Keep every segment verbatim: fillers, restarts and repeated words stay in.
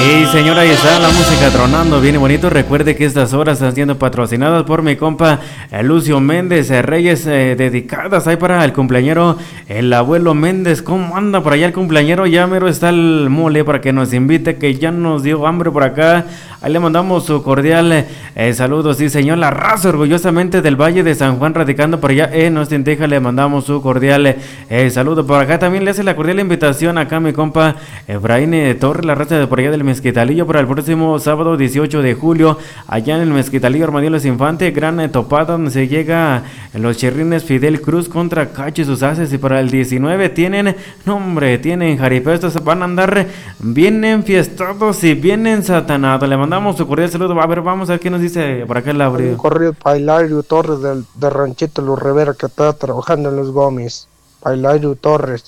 Hey señora, ahí está la música tronando bien y bonito. Recuerde que estas horas están siendo patrocinadas por mi compa eh, Lucio Méndez, eh, Reyes, eh, dedicadas ahí para el cumpleañero, el abuelo Méndez. ¿Cómo anda por allá el cumpleañero? Ya mero está el mole para que nos invite, que ya nos dio hambre por acá. Ahí le mandamos su cordial eh, saludo, sí señor. La raza orgullosamente del Valle de San Juan, radicando por allá en Ostenteja, le mandamos su cordial eh, saludo. Por acá también le hace la cordial invitación acá mi compa Efraín eh, Torres, la raza de por allá del Mezquitalillo, para el próximo sábado dieciocho de julio, allá en el Mezquitalillo, Armadillos Infante, gran eh, topada donde se llega en los Cherrines Fidel Cruz contra Cacho y sus haces. Y para el diecinueve tienen, no hombre, tienen jaripeo, estos van a andar bien enfiestados y bien ensatanados. Le mandamos su cordial saludo. A ver, vamos a ver qué nos dice por acá el abrigo. Un correo para Hilario Torres del, del Ranchito Los Rivera, que está trabajando en Los Gómez. Para Hilario Torres.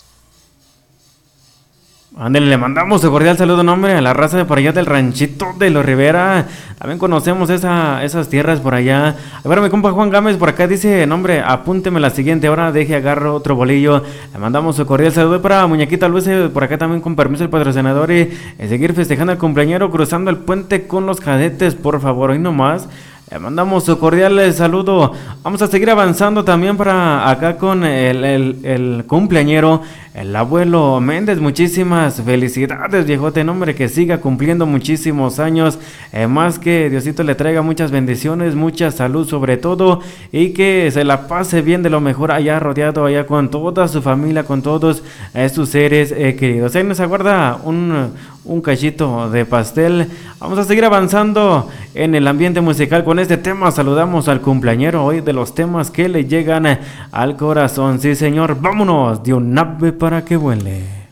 Ándale, le mandamos su cordial saludo, nombre, a la raza de por allá del Ranchito de los Rivera. También conocemos esa, esas tierras por allá. A ver, mi compa Juan Gámez por acá dice, nombre, apúnteme la siguiente hora, deje agarro otro bolillo. Le mandamos su cordial saludo para Muñequita Luis, por acá también con permiso el patrocinador, y, y seguir festejando al cumpleañero cruzando el puente con los cadetes, por favor, hoy nomás. Le mandamos su cordial saludo. Vamos a seguir avanzando también para acá con el, el, el cumpleañero, el abuelo Méndez. Muchísimas felicidades, viejote, nombre, que siga cumpliendo muchísimos años, eh, más que Diosito le traiga muchas bendiciones, mucha salud sobre todo, y que se la pase bien de lo mejor allá rodeado, allá con toda su familia, con todos eh, sus seres eh, queridos. Ahí nos aguarda un, un cachito de pastel. Vamos a seguir avanzando en el ambiente musical con este tema. Saludamos al cumpleañero hoy, de los temas que le llegan al corazón. Sí señor, vámonos de un ave para que vuele.